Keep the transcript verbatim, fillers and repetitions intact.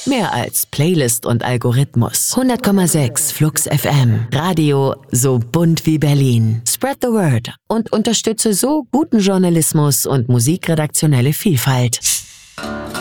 Mehr als Playlist und Algorithmus. hundert Komma sechs Flux F M. Radio so bunt wie Berlin. Spread the word und unterstütze so guten Journalismus und musikredaktionelle Vielfalt.